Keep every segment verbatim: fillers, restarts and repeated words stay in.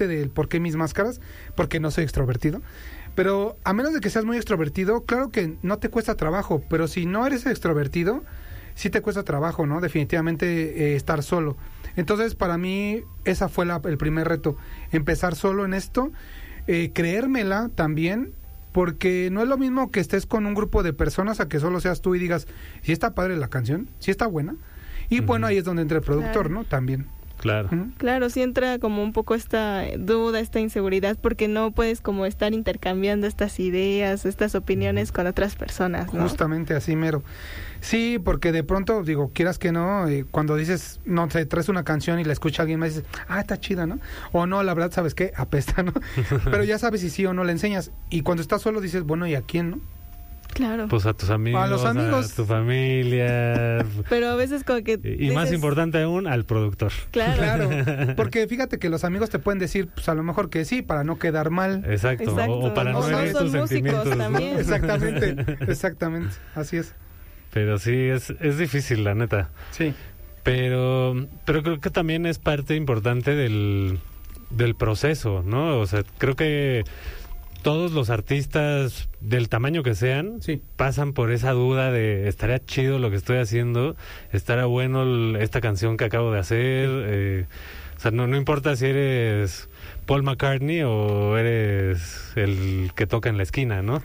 parte del por qué mis máscaras, porque no soy extrovertido. Pero a menos de que seas muy extrovertido, claro que no te cuesta trabajo, pero si no eres extrovertido, sí te cuesta trabajo, ¿no? Definitivamente eh, estar solo. Entonces, para mí, esa fue la, el primer reto, empezar solo en esto, eh, creérmela también, porque no es lo mismo que estés con un grupo de personas a que solo seas tú y digas, si está padre la canción, si está buena. Y uh-huh. bueno, ahí es donde entra el productor, claro. ¿no? También. Claro. Uh-huh. Claro, sí entra como un poco esta duda, esta inseguridad, porque no puedes como estar intercambiando estas ideas, estas opiniones uh-huh. con otras personas, ¿no? Justamente así mero. Sí, porque de pronto, digo, quieras que no, eh, cuando dices, no sé, traes una canción y la escucha alguien más, dices, ah, está chida, ¿no? O no, la verdad, ¿sabes qué? Apesta, ¿no? Pero ya sabes si sí o no le enseñas. Y cuando estás solo dices, bueno, ¿y a quién, no? Claro. Pues a tus amigos, a los amigos, a tu familia. Pero a veces como que... Y dices... más importante aún, al productor. Claro. Claro, porque fíjate que los amigos te pueden decir, pues a lo mejor que sí, para no quedar mal. Exacto, Exacto. O, o para no o herir son tus sentimientos, ¿no? también. Exactamente, exactamente, así es. Pero sí, es, es difícil, la neta. Sí. Pero, pero creo que también es parte importante del, del proceso, ¿no? O sea, creo que todos los artistas del tamaño que sean sí. pasan por esa duda de estaría chido lo que estoy haciendo, estará bueno el, esta canción que acabo de hacer. Eh, o sea, no, no importa si eres Paul McCartney o eres el que toca en la esquina, ¿no?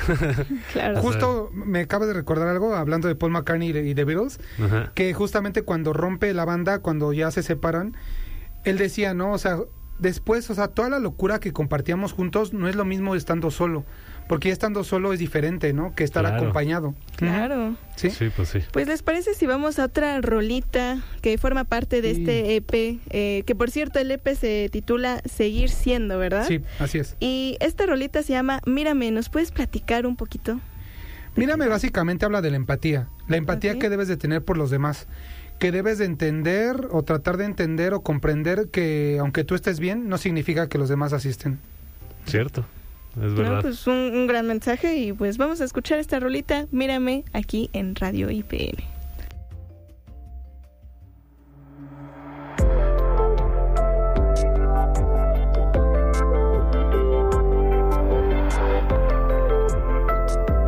Claro. Justo me acaba de recordar algo, hablando de Paul McCartney y de Beatles, uh-huh. que justamente cuando rompe la banda, cuando ya se separan, él decía, ¿no? O sea, después, o sea, toda la locura que compartíamos juntos no es lo mismo estando solo, porque ya estando solo es diferente, ¿no? Que estar claro. acompañado. Claro. ¿Sí? Sí, pues sí. Pues les parece si vamos a otra rolita que forma parte de sí. este E P, eh, que por cierto el E P se titula Seguir Siendo, ¿verdad? Sí, así es. Y esta rolita se llama Mírame, ¿nos puedes platicar un poquito? Mírame básicamente habla de la empatía, la empatía okay. que debes de tener por los demás, que debes de entender o tratar de entender o comprender que aunque tú estés bien, no significa que los demás asisten. Cierto, es verdad. No, pues un, un gran mensaje y pues vamos a escuchar esta rolita, Mírame, aquí en Radio I P N.